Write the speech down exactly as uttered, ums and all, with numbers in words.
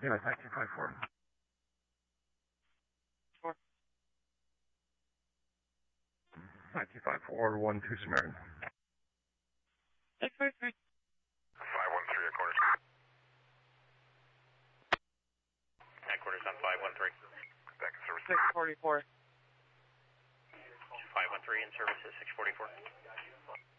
Yeah, thank you, five four. Four. Thank you, five four, one two Samaritan. six forty-three. five one three, headquarters. Headquarters on five one three. Back in service. six forty-four. five one three in service at six forty-four.